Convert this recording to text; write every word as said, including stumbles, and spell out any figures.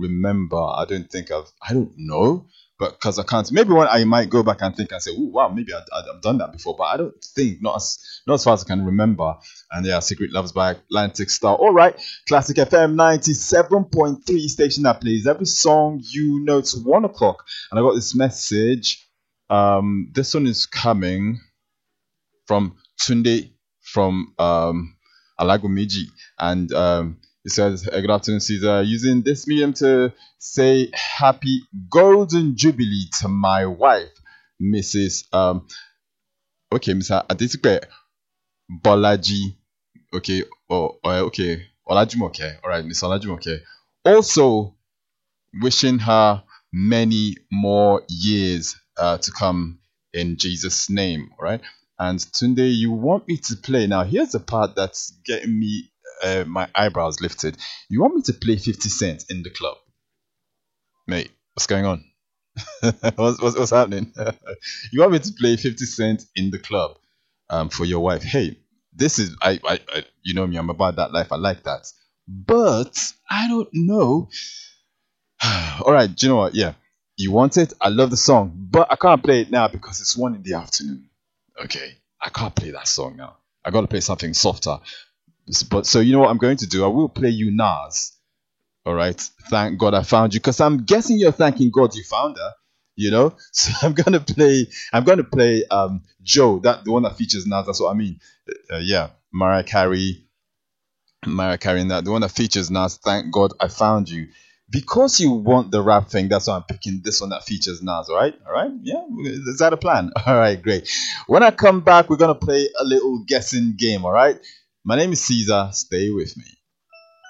remember. I don't think I've. I don't know, but because I can't. Maybe when I might go back and think and say, "Oh wow, maybe I, I, I've done that before," but I don't think not as not as far as I can remember. And yeah, Secret Loves by Atlantic Star. All right, Classic F M ninety-seven point three station that plays every song you know. It's one o'clock, and I got this message. Um, this one is coming from Tunde from um Alagomiji, and um it says, "Good afternoon, Caesar. Using this medium to say happy golden jubilee to my wife, Missus Um, okay, Mister Adetipe Bolaji. Okay, oh, uh, okay, Olajumoke. All right, Miss Olajumoke. Also, wishing her many more years uh, to come in Jesus' name. All right. And Tunde, you want me to play now? Here's the part that's getting me uh, my eyebrows lifted. You want me to play fifty Cent in the club, mate? What's going on? what's, what's what's happening? You want me to play fifty Cent in the club um for your wife? Hey, this is I, I I you know me, I'm about that life. I like that, but I don't know. All right, do you know what? Yeah, you want it? I love the song, but I can't play it now because it's one in the afternoon. Okay, I can't play that song now. I got to play something softer. But so you know what I'm going to do? I will play you Nas. All right. Thank God I found you, because I'm guessing you're thanking God you found her. You know, so I'm gonna play. I'm gonna play um Joe, that the one that features Nas. That's what I mean. Uh, yeah, Mariah Carey, Mariah Carey, and that the one that features Nas. Thank God I found you. Because you want the rap thing, that's why I'm picking this one that features Nas. All right, all right, yeah. Is that a plan? All right, great. When I come back, we're gonna play a little guessing game. All right. My name is Caesar. Stay with me.